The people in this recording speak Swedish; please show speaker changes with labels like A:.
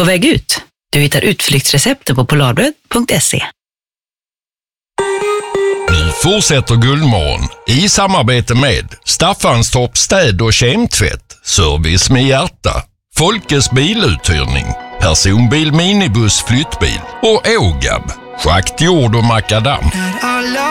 A: På väg ut. Du hittar utflyktsrecepten på polarbröd.se.
B: Nu fortsätter Guldmorgon i samarbete med Staffanstorp städ- och kemtvätt, service med hjärta, Folkets biluthyrning, personbil, minibuss, flyttbil och Ågab, schakt, jord och makadam.